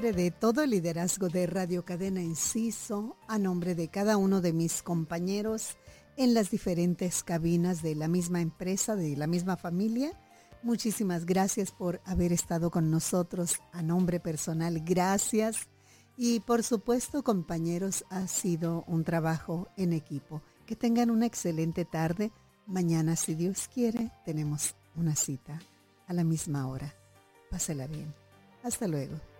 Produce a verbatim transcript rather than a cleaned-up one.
nombre de todo el liderazgo de Radio Cadena Enciso, a nombre de cada uno de mis compañeros en las diferentes cabinas de la misma empresa, de la misma familia, muchísimas gracias por haber estado con nosotros. A nombre personal, gracias. Y por supuesto, compañeros, ha sido un trabajo en equipo. Que tengan una excelente tarde. Mañana, si Dios quiere, tenemos una cita a la misma hora. Pásela bien. Hasta luego.